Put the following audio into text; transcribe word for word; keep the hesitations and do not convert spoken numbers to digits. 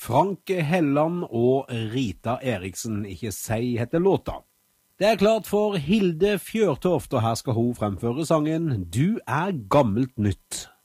Frank Helland og Rita Eriksen, ikke si heter låta. Det er klart for Hilde Fjørtoft, og her skal hun fremføre sangen «Du er gammelt nytt».